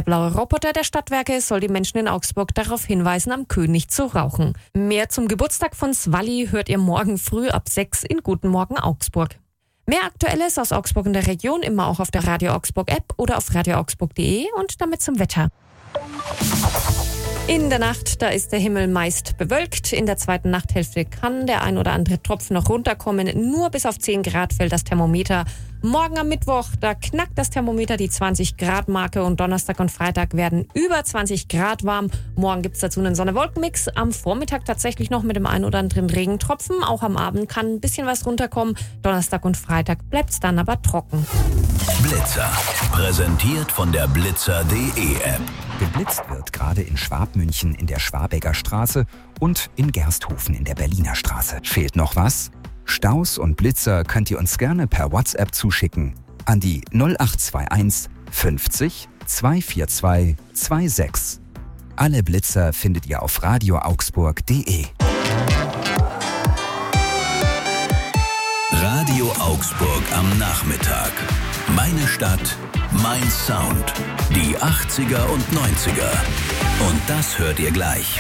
blaue Roboter der Stadtwerke soll die Menschen in Augsburg darauf hinweisen, am König zu rauchen. Mehr zum Geburtstag von Swally hört ihr morgen früh ab 6 in Guten Morgen Augsburg. Mehr Aktuelles aus Augsburg in der Region immer auch auf der Radio Augsburg App oder auf radioaugsburg.de und damit zum Wetter. In der Nacht, da ist der Himmel meist bewölkt. In der zweiten Nachthälfte kann der ein oder andere Tropfen noch runterkommen. Nur bis auf 10 Grad fällt das Thermometer. Morgen am Mittwoch, da knackt das Thermometer die 20-Grad-Marke und Donnerstag und Freitag werden über 20 Grad warm. Morgen gibt's dazu einen Sonne-Wolken-Mix. Am Vormittag tatsächlich noch mit dem ein oder anderen Regentropfen. Auch am Abend kann ein bisschen was runterkommen. Donnerstag und Freitag bleibt's dann aber trocken. Blitzer, präsentiert von der Blitzer.de App. Geblitzt wird gerade in Schwabmünchen in der Schwabecker Straße und in Gersthofen in der Berliner Straße. Fehlt noch was? Staus und Blitzer könnt ihr uns gerne per WhatsApp zuschicken an die 0821 50 242 26. Alle Blitzer findet ihr auf radioaugsburg.de. Radio Augsburg am Nachmittag. Meine Stadt, mein Sound. Die 80er und 90er. Und das hört ihr gleich.